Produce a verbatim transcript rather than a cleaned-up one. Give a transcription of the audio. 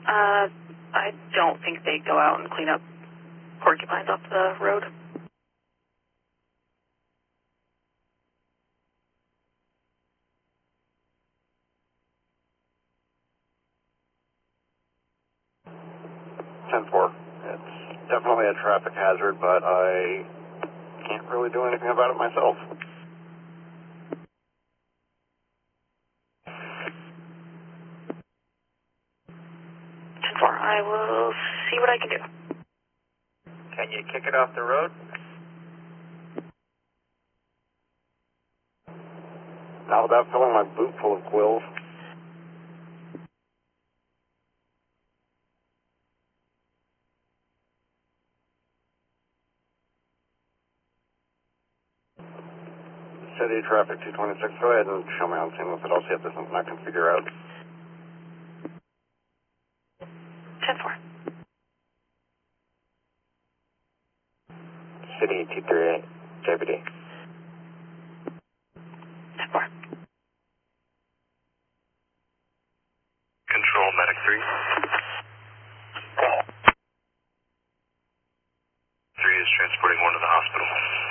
Uh, I don't think they go out and clean up porcupines off the road. ten four. It's definitely a traffic hazard, but I can't really do anything about it myself. ten four, I will see what I can do. Can you kick it off the road? Not without filling my boot full of quills. City traffic two twenty-six, go ahead and show me on scene with it. I'll see if there's something I can figure out. ten four. City two thirty-eight, J B D. ten four. Control, medic three. three is transporting one to the hospital.